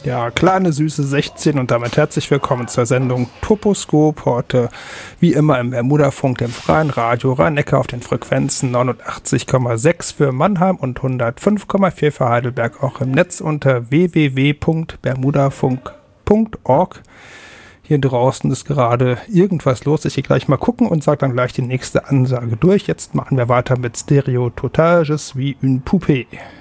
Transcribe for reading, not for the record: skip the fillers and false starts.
Ja, kleine süße 16 und damit herzlich willkommen zur Sendung Toposkop. Heute wie immer im Bermudafunk, dem freien Radio Rhein-Neckar auf den Frequenzen 89,6 für Mannheim und 105,4 für Heidelberg, auch im Netz unter www.bermudafunk.org. Hier draußen ist gerade irgendwas los. Ich gehe gleich mal gucken und sage dann gleich die nächste Ansage durch. Jetzt machen wir weiter mit Stereo Total, je suis une poupée.